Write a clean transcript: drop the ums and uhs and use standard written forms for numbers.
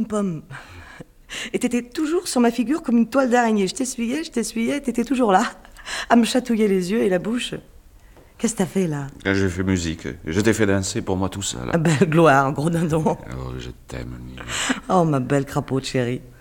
pom-pom. Et t'étais toujours sur ma figure comme une toile d'araignée. Je t'essuyais, t'étais toujours là, à me chatouiller les yeux et la bouche. Qu'est-ce que t'as fait, là? J'ai fait musique. Je t'ai fait danser pour moi tout seul. Ah, belle gloire, gros dindon. Oh, je t'aime, Nina. Oh, ma belle crapaud de chérie.